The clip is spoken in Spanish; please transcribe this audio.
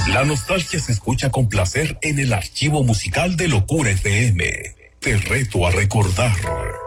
La nostalgia se escucha con placer en el archivo musical de Locura FM. Te reto a recordar.